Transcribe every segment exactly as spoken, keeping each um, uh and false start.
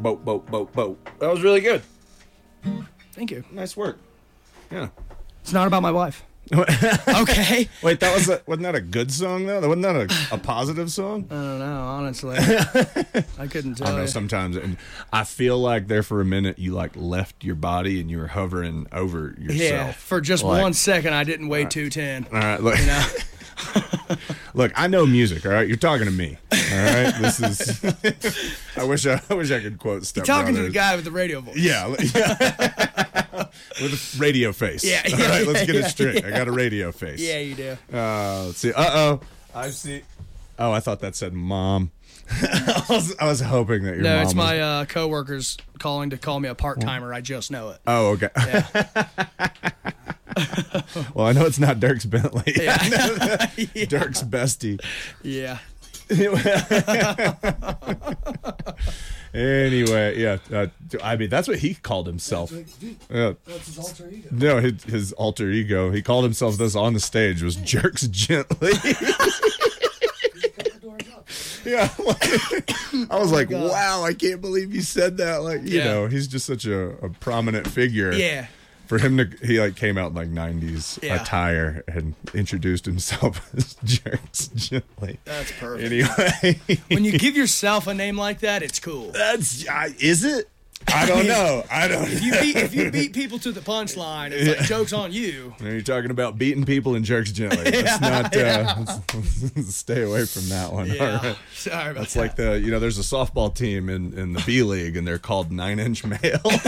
boat, boat, boat, boat. That was really good. Thank you. Nice work. Yeah. It's not about my wife. Okay. Wait, that was a, wasn't that a good song though? Wasn't that a, a positive song? I don't know, honestly. I couldn't tell I know you. sometimes, and I feel like there for a minute you like left your body and you were hovering over yourself. Yeah, for just Like- one second, I didn't weigh two ten. All right, look. You know? Look, I know music. All right, you're talking to me. All right, this is. I wish I, I wish I could quote Step Talking to Brothers. the guy with the radio voice. Yeah, yeah. With a radio face. Yeah, All yeah, right, let's get yeah, it straight. yeah. I got a radio face. Yeah, you do. Uh, let's see. Uh oh. I see. Oh, I thought that said mom. I, was, I was hoping that your No, mom it's was- my uh, coworkers calling to call me a part timer. I just know it. Oh, okay. Yeah. Well, I know it's not Dirk's Bentley. Yeah. Yeah. Dirk's bestie. Yeah. Anyway, yeah. Uh, I mean, that's what he called himself. Yeah. That's his alter ego. No, his, his alter ego. He called himself this on the stage was Jerks Gently. Yeah, like, I was like, God. wow, I can't believe you said that. Like, you Yeah. know, he's just such a, a prominent figure. Yeah. For him to, he like came out in like nineties Yeah. attire and introduced himself as Jerks Gently. That's perfect. Anyway, When you give yourself a name like that, it's cool. that's uh, is it? I don't know. I don't. If you beat if you beat people to the punchline, it's like joke's on you. You're talking about beating people and Jerks Gently. That's not. Uh, let's, let's stay away from that one. All Yeah. right. Sorry about That's that. like the, you know, there's a softball team in, in the B League, and they're called Nine Inch Males.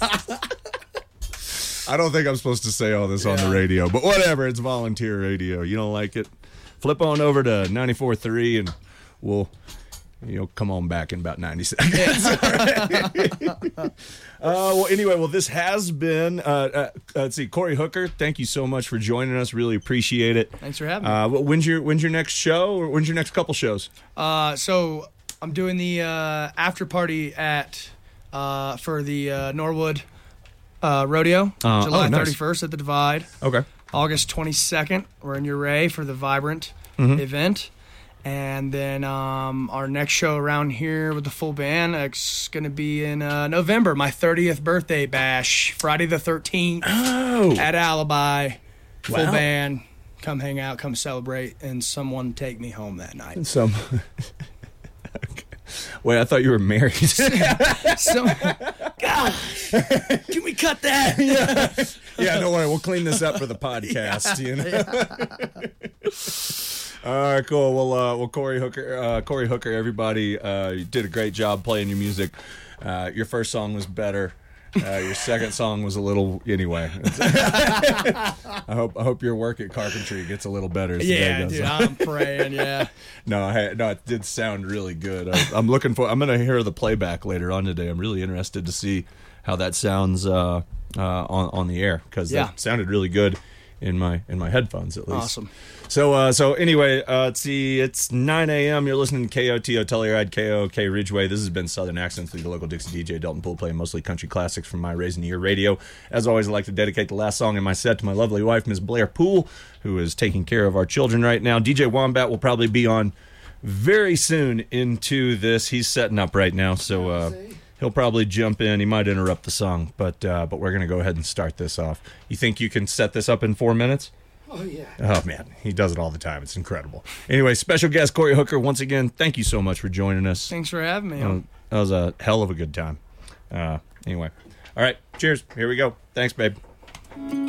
I don't think I'm supposed to say all this on the Yeah. radio, but whatever. It's volunteer radio. You don't like it? Flip on over to ninety-four point three, and we'll, you know, come on back in about ninety seconds. uh, well, anyway, well, this has been, uh, uh, let's see, Corey Hooker, thank you so much for joining us. Really appreciate it. Thanks for having me. Uh, well, when's your when's your next show, or when's your next couple shows? Uh, so I'm doing the uh, after party at uh, for the uh, Norwood uh, Rodeo, Uh, July oh, nice. thirty-first at the Divide. Okay. August twenty-second, we're in Uray for the Vibrant Mm-hmm. event. And then um, our next show around here with the full band is going to be in uh, November, my thirtieth birthday bash, Friday the thirteenth Oh. at Alibi. Full Wow. band. Come hang out, come celebrate, and someone take me home that night. Some. Okay. Wait, I thought you were married. So, gosh, can we cut that? Yeah, don't worry. We'll clean this up for the podcast. You know. All right, cool. Well, uh, well, Corey Hooker, uh, Corey Hooker, everybody, uh, you did a great job playing your music. Uh, your first song was better. Uh, your second song was a little. Anyway, I hope I hope your work at carpentry gets a little better. As the day Yeah, goes dude, on. I'm praying, yeah. No, I, no, it did sound really good. I, I'm looking for. I'm going to hear the playback later on today. I'm really interested to see how that sounds uh, uh, on on the air because Yeah. that sounded really good in my in my headphones at least. Awesome. So uh, so anyway, uh, let's see. It's nine a.m. You're listening to K O T O Telluride, K O K Ridgeway. This has been Southern Accents with the local Dixie D J Dalton Poole playing mostly country classics from my Raising Your Radio. As always, I'd like to dedicate the last song in my set to my lovely wife, Miss Blair Poole, who is taking care of our children right now. D J Wombat will probably be on very soon into this. He's setting up right now, so uh, he'll probably jump in. He might interrupt the song, but uh, but we're going to go ahead and start this off. You think you can set this up in four minutes? Oh, yeah. Oh, man, he does it all the time. It's incredible. Anyway, special guest Corey Hooker, once again, thank you so much for joining us. Thanks for having me. Uh, that was a hell of a good time. Uh, anyway, all right, cheers. Here we go. Thanks, babe.